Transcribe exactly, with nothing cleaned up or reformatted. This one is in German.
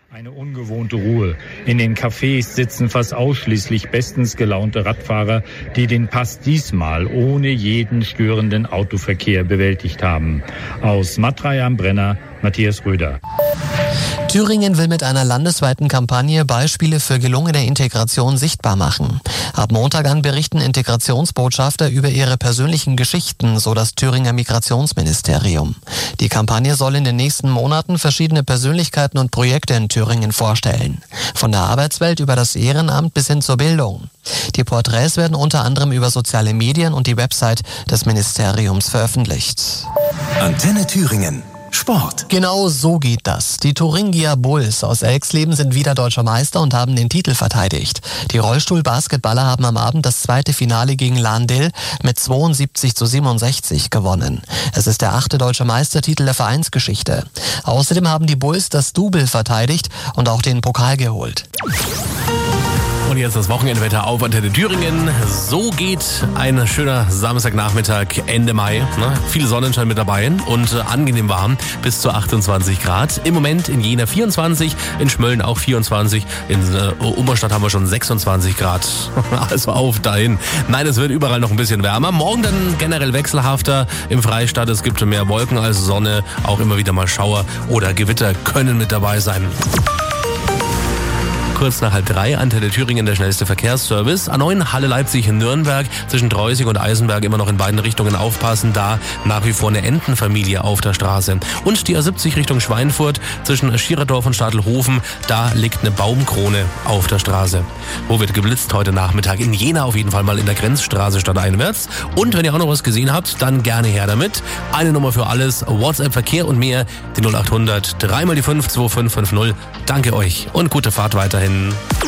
Eine ungewohnte Ruhe. In den Cafés sitzen fast ausschließlich bestens gelaunte Radfahrer, die den Pass diesmal ohne jeden störenden Autoverkehr bewältigt haben. Aus Matrei am Brenner, Matthias Röder. Thüringen will mit einer landesweiten Kampagne Beispiele für gelungene Integration sichtbar machen. Ab Montag an berichten Integrationsbotschafter über ihre persönlichen Geschichten, so das Thüringer Migrationsministerium. Die Kampagne soll in den nächsten Monaten verschiedene Persönlichkeiten und Projekte in Thüringen vorstellen. Von der Arbeitswelt über das Ehrenamt bis hin zur Bildung. Die Porträts werden unter anderem über soziale Medien und die Website des Ministeriums veröffentlicht. Antenne Thüringen. Sport. Genau so geht das. Die Thuringia Bulls aus Elxleben sind wieder deutscher Meister und haben den Titel verteidigt. Die Rollstuhl-Basketballer haben am Abend das zweite Finale gegen Lahn-Dill mit zweiundsiebzig zu siebenundsechzig gewonnen. Es ist der achte deutsche Meistertitel der Vereinsgeschichte. Außerdem haben die Bulls das Double verteidigt und auch den Pokal geholt. Und jetzt das Wochenendwetter auf Antenne Thüringen. So geht ein schöner Samstagnachmittag Ende Mai. Ne? Viel Sonnenschein mit dabei und äh, angenehm warm bis zu achtundzwanzig Grad. Im Moment in Jena vierundzwanzig, in Schmölln auch vierundzwanzig, in äh, Ummerstadt haben wir schon sechsundzwanzig Grad. Also auf dahin. Nein, es wird überall noch ein bisschen wärmer. Morgen dann generell wechselhafter im Freistaat. Es gibt mehr Wolken als Sonne. Auch immer wieder mal Schauer oder Gewitter können mit dabei sein. Kurz nach halb drei, Antenne Thüringen, der schnellste Verkehrsservice. A neun Halle Leipzig in Nürnberg, zwischen Dreusig und Eisenberg immer noch in beiden Richtungen aufpassen, da nach wie vor eine Entenfamilie auf der Straße. Und die A siebzig Richtung Schweinfurt, zwischen Schiererdorf und Stadelhofen, da liegt eine Baumkrone auf der Straße. Wo wird geblitzt heute Nachmittag? In Jena auf jeden Fall mal in der Grenzstraße stadteinwärts. Und wenn ihr auch noch was gesehen habt, dann gerne her damit. Eine Nummer für alles, WhatsApp, Verkehr und mehr, die null acht hundert, dreimal die fünf zwei fünf fünf null. Danke euch und gute Fahrt weiterhin.